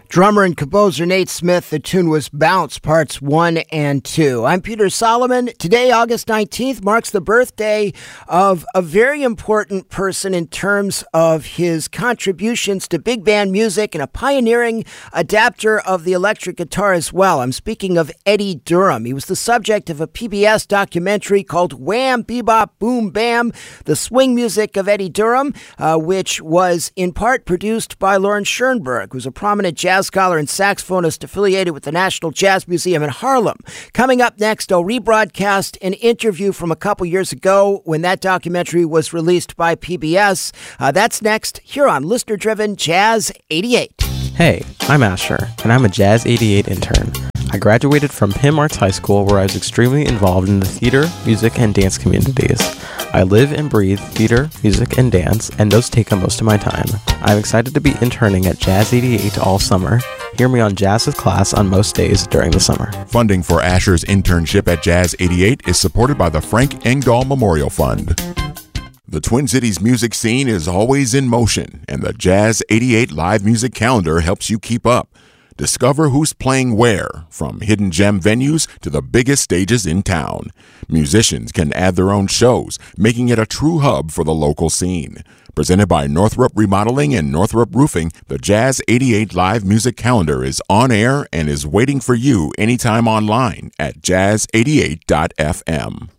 Drummer and composer Nate Smith. The tune was Bounce, Parts 1 and 2. I'm Peter Solomon. Today, August 19th, marks the birthday of a very important person in terms of his contributions to big band music and a pioneering adapter of the electric guitar as well. I'm speaking of Eddie Durham. He was the subject of a PBS documentary called Wham! Bebop Boom Bam, the swing music of Eddie Durham, which was in part produced by Lawrence Schoenberg, who's a prominent jazz scholar and saxophonist affiliated with the National Jazz Museum in Harlem. Coming up next, I'll rebroadcast an interview from a couple years ago when that documentary was released by PBS. That's next here on Listener-Driven Jazz 88. Hey, I'm Asher, and I'm a Jazz 88 intern. I graduated from Pim Arts High School, where I was extremely involved in the theater, music, and dance communities. I live and breathe theater, music, and dance, and those take up most of my time. I'm excited to be interning at Jazz 88 all summer. Hear me on Jazz with Class on most days during the summer. Funding for Asher's internship at Jazz 88 is supported by the Frank Engdahl Memorial Fund. The Twin Cities music scene is always in motion, and the Jazz 88 live music calendar helps you keep up. Discover who's playing where, from hidden gem venues to the biggest stages in town. Musicians can add their own shows, making it a true hub for the local scene. Presented by Northrop Remodeling and Northrop Roofing, the Jazz 88 live music calendar is on air and is waiting for you anytime online at jazz88.fm.